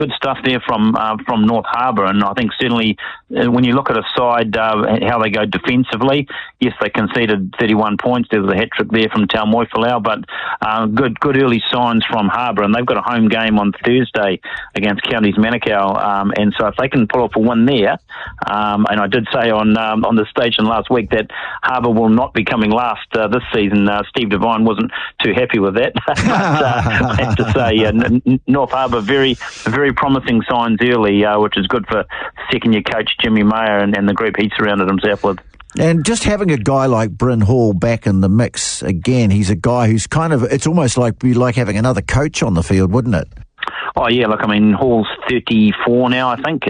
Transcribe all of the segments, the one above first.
good stuff there from North Harbour, and I think certainly when you look at a side how they go defensively, yes, they conceded 31 points. There was a hat trick there from Tau Moifalau, but good early signs from Harbour, and they've got a home game on Thursday against Counties Manukau, and so if they can pull off a win there, and I did say on the station last week that Harbour will not be coming last this season. Steve Devine wasn't too happy with that. But, I have to say, North Harbour, very promising signs early, which is good for second-year coach Jimmy Mayer and the group he surrounded himself with. And just having a guy like Bryn Hall back in the mix again, he's a guy who's it's almost like having another coach on the field, wouldn't it? Oh, yeah, look, I mean, Hall's 34 now, I think,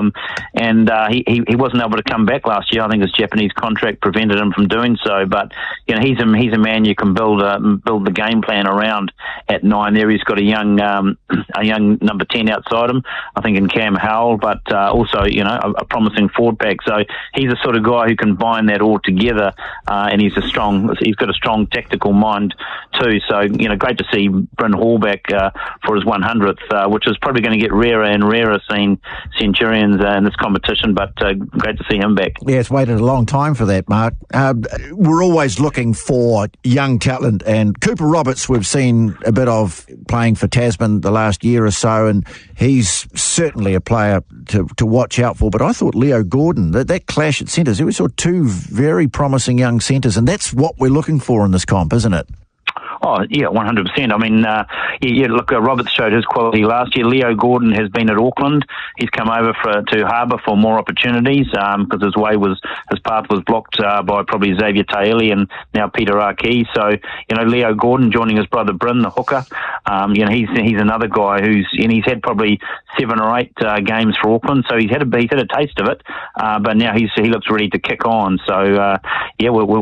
and he wasn't able to come back last year. I think his Japanese contract prevented him from doing so, but, you know, he's a man you can build the game plan around at 9 there. He's got a young number 10 outside him, I think, in Cam Howell, but also, you know, a promising forward pack. So he's the sort of guy who can bind that all together, and he's got a strong tactical mind too. So, you know, great to see Bryn Hall back for his 100th. Which is probably going to get rarer and rarer seeing Centurions in this competition, but great to see him back. Yeah, it's waited a long time for that, Mark. We're always looking for young talent, and Cooper Roberts we've seen a bit of playing for Tasman the last year or so, and he's certainly a player to watch out for. But I thought Leo Gordon, that clash at centres, we saw two very promising young centres, and that's what we're looking for in this comp, isn't it? Oh, yeah, 100%. I mean, look, Roberts showed his quality last year. Leo Gordon has been at Auckland. He's come over to Harbour for more opportunities because his path was blocked by probably Xavier Taeli and now Peter Aki. So, you know, Leo Gordon joining his brother Bryn, the hooker. You know, he's another guy he's had probably 7 or 8 games for Auckland. So he's had a taste of it, but now he looks ready to kick on. So, yeah, we'll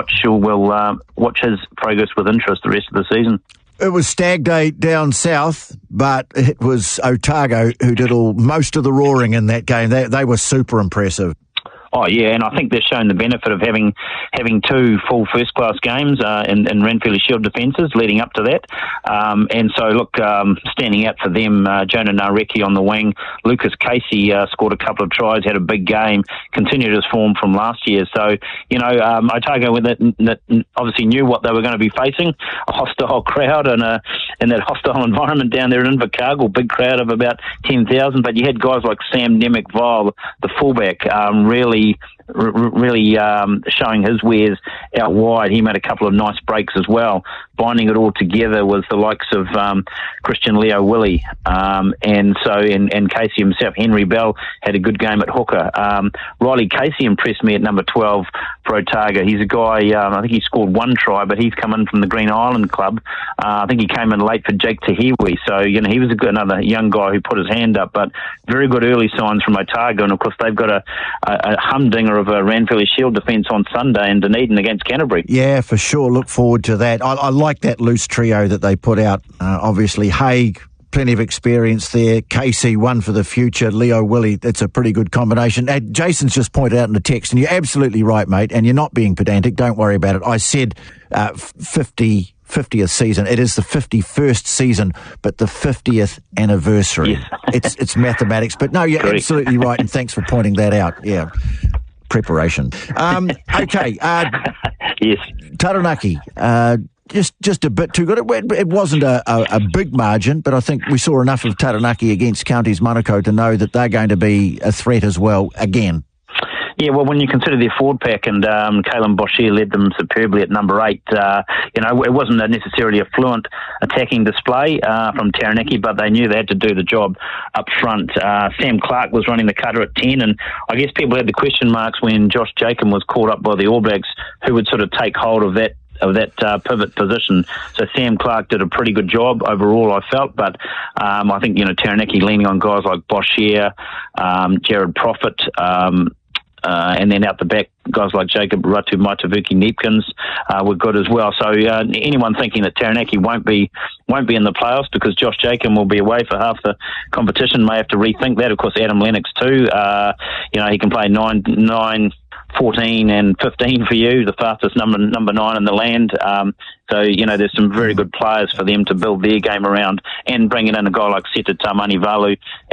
watch his progress with interest the rest of the season. It was Stag Day down south, but it was Otago who did most of the roaring in that game. They were super impressive. Oh, yeah, and I think they've shown the benefit of having 2 full first-class games in Ranfurly Shield defences leading up to that. And so, look, standing out for them, Jonah Nareki on the wing. Lucas Casey scored a couple of tries, had a big game, continued his form from last year. So, you know, Otago that obviously knew what they were going to be facing, a hostile crowd and in that hostile environment down there in Invercargill, big crowd of about 10,000. But you had guys like Sam Nemec-Vile, the fullback, really showing his wares out wide. He made a couple of nice breaks as well. Binding it all together was the likes of Christian Leo Willie, and Casey himself. Henry Bell had a good game at hooker. Riley Casey impressed me at number 12 for Otago. He's a guy, I think he scored 1 try, but he's come in from the Green Island Club. I think he came in late for Jake Tahiwi. So, you know, he was another young guy who put his hand up, but very good early signs from Otago. And, of course, they've got a humdinger of a Ranfurly Shield defence on Sunday in Dunedin against Canterbury. Yeah, for sure. Look forward to that. I like that loose trio that they put out. Obviously, Haig, plenty of experience there. Casey, one for the future. Leo Willie, that's a pretty good combination. Jason's just pointed out in the text, and you're absolutely right, mate, and you're not being pedantic. Don't worry about it. I said 50th season. It is the 51st season, but the 50th anniversary. Yes. It's mathematics. But no, you're Correct. Absolutely right, and thanks for pointing that out. Yeah. Preparation. Okay. Yes. Taranaki. Just a bit too good. It wasn't a big margin, but I think we saw enough of Taranaki against Counties Manukau to know that they're going to be a threat as well again. Yeah, well, when you consider their forward pack, and Caleb Boshier led them superbly at number 8, you know, it wasn't necessarily a fluent attacking display from Taranaki, but they knew they had to do the job up front. Sam Clark was running the cutter at 10, and I guess people had the question marks when Josh Jacob was called up by the All Blacks, who would sort of take hold of that pivot position. So Sam Clark did a pretty good job overall, I felt, but I think, you know, Taranaki leaning on guys like Boshier, Jared Prophet, and then out the back, guys like Jacob Ratu Maitavuki Neepkins were good as well. So anyone thinking that Taranaki won't be in the playoffs because Josh Jacob will be away for half the competition may have to rethink that. Of course, Adam Lennox too. You know, he can play 9, 14 and 15 for you, the fastest number 9 in the land. So, you know, there's some very good players for them to build their game around, and bringing in a guy like Seta Tamani Valu